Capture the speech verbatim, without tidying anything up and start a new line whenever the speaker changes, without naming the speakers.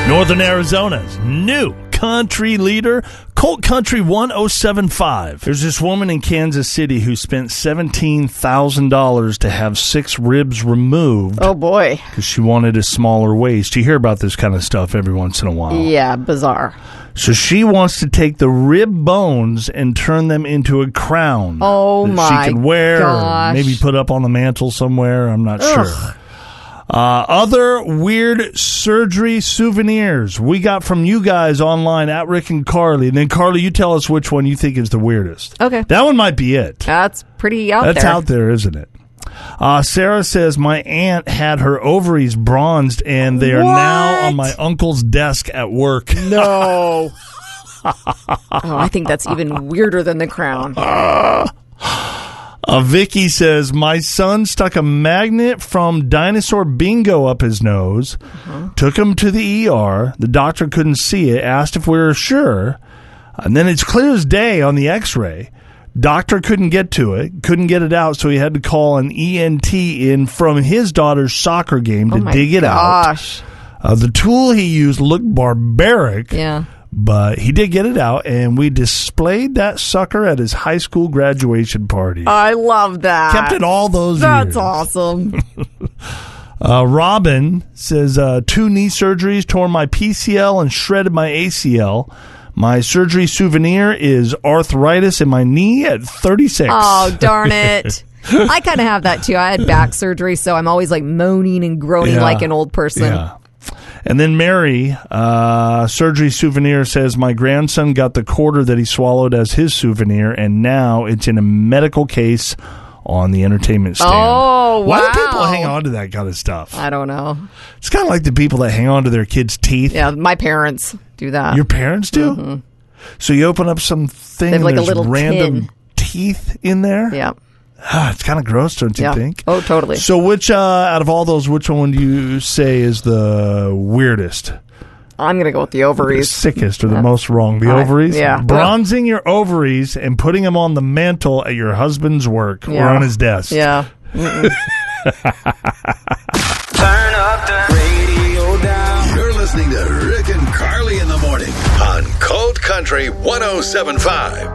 Northern Arizona's new country leader, Colt Country one oh seven point five. There's this woman in Kansas City who spent seventeen thousand dollars to have six ribs removed.
Oh, boy.
Because she wanted a smaller waist. You hear about this kind of stuff every once in a while.
Yeah, bizarre.
So she wants to take the rib bones and turn them into a crown.
Oh,
that
my
she can wear
gosh.
or maybe put up on the mantle somewhere. I'm not
Ugh.
sure. Uh, other weird surgery souvenirs we got from you guys online at Rick and Carly. And then, Carly, you tell us which one you think is the weirdest.
Okay.
That one might be it.
That's pretty out
That's
there.
out there, isn't it? Uh, Sarah says, my aunt had her ovaries bronzed, and they are
What?
now on my uncle's desk at work.
No. Oh, I think that's even weirder than the crown.
Uh, Vicky says, my son stuck a magnet from Dinosaur Bingo up his nose, uh-huh. took him to the E R. The doctor couldn't see it, asked if we were sure. And then it's clear as day on the x-ray. Doctor couldn't get to it, couldn't get it out, so he had to call an E N T in from his daughter's soccer game to
oh my
dig it
gosh.
out. Uh, the tool he used looked barbaric.
Yeah.
But he did get it out, and we displayed that sucker at his high school graduation party.
I love that.
Kept it all those
That's
years.
That's awesome.
uh, Robin says, uh, two knee surgeries, tore my P C L and shredded my A C L. My surgery souvenir is arthritis in my knee at thirty-six.
Oh, darn it. I kind of have that, too. I had back surgery, so I'm always like moaning and groaning
yeah.
like an old person.
Yeah. And then Mary, uh, surgery souvenir, says, my grandson got the quarter that he swallowed as his souvenir, and now it's in a medical case on the entertainment stand.
Oh, wow.
Why do people hang on to that kind of stuff?
I don't know.
It's kind of like the people that hang on to their kids' teeth.
Yeah, my parents do that.
Your parents do?
Mm-hmm.
So you open up some thing
They have
and
like a
there's
little
random
tin.
teeth in there?
Yeah.
Ah, it's kind of gross, don't you
yeah.
think?
Oh, totally.
So which, uh, out of all those, which one do you say is the weirdest?
I'm going to go with the ovaries.
The sickest or the most wrong? The
I,
ovaries?
Yeah.
Bronzing your ovaries and putting them on the mantle at your husband's work
yeah.
or on his desk.
Yeah.
Turn up the radio down.
You're listening to Rick and Carly in the morning on Colt Country one oh seven point five.